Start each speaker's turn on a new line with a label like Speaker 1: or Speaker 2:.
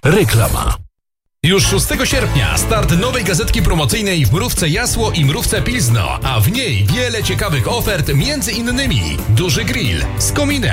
Speaker 1: Reklama. Już 6 sierpnia start nowej gazetki promocyjnej w Mrówce Jasło i Mrówce Pilzno, a w niej wiele ciekawych ofert, między innymi duży grill z kominem,